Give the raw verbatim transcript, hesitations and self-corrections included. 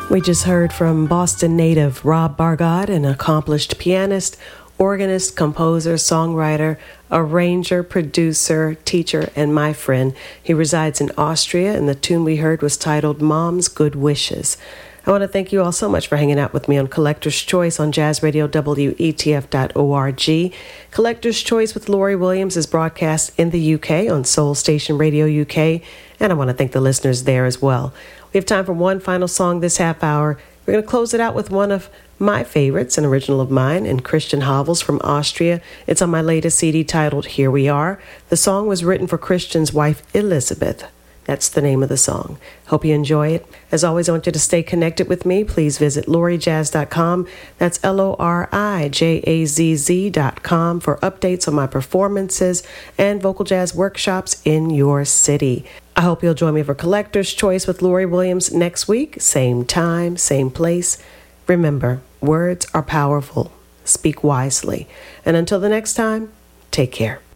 We just heard from Boston native Rob Bargott, an accomplished pianist, organist, composer, songwriter, arranger, producer, teacher, and my friend. He resides in Austria, and the tune we heard was titled Mom's Good Wishes. I want to thank you all so much for hanging out with me on Collector's Choice on Jazz Radio W E T F dot org. Collector's Choice with Lori Williams is broadcast in the U K on Soul Station Radio U K, and I want to thank the listeners there as well. We have time for one final song this half hour. We're going to close it out with one of my favorites, an original of mine, and Christian Havels from Austria. It's on my latest C D titled Here We Are. The song was written for Christian's wife, Elizabeth. That's the name of the song. Hope you enjoy it. As always, I want you to stay connected with me. Please visit lori jazz dot com. That's L O R I J A Z Z dot com for updates on my performances and vocal jazz workshops in your city. I hope you'll join me for Collector's Choice with Lori Williams next week. Same time, same place. Remember, words are powerful. Speak wisely. And until the next time, take care.